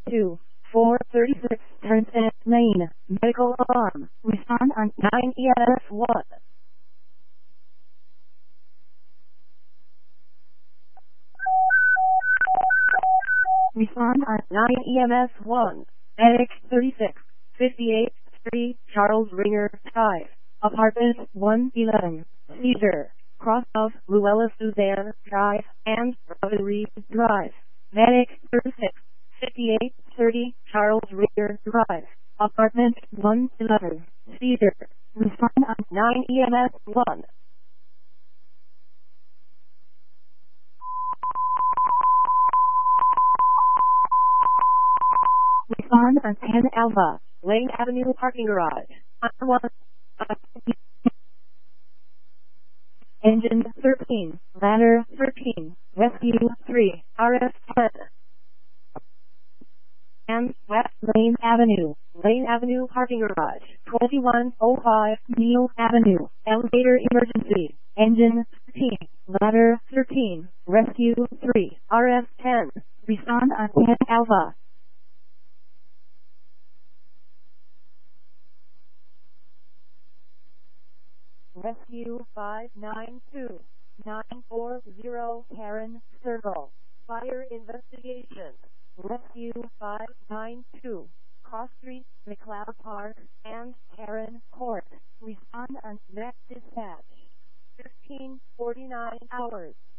436 Turnpike Lane. Medical alarm. Respond on 9 EMS 1. Respond on 9 EMS 1. Medic 3658 3 Charles Ringer Drive. Apartment 111. Cedar. Cross of Luella Suzanne Drive and Robin Reed Drive. Medic 3658 30 Charles Ringer Drive. Apartment 111. Cedar. Respond on 9 EMS 1. Respond on 10 Alpha, Lane Avenue Parking Garage. On 1. Engine 13, Ladder 13, Rescue 3, RS 10. And West Lane Avenue Parking Garage. 2105 Neal Avenue, Elevator Emergency. Engine 13, Ladder 13, Rescue 3, RS 10. Respond on 10 Alpha. Rescue 592-940 Karen Circle. Fire investigation. Rescue 592 Cross Street, McLeod Park, and Karen Court. Respond on next dispatch. 15:49 hours.